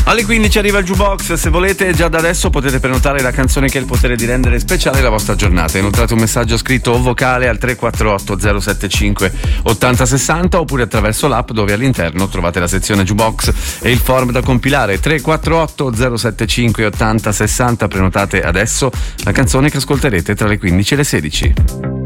Alle 15 arriva il Jukebox. Se volete, già da adesso potete prenotare la canzone che ha il potere di rendere speciale la vostra giornata. Inoltrate un messaggio scritto o vocale al 348 075 8060 oppure attraverso l'app, dove all'interno trovate la sezione Jukebox e il form da compilare. 348 075 8060. Prenotate adesso la canzone che ascolterete tra le 15 e le 16.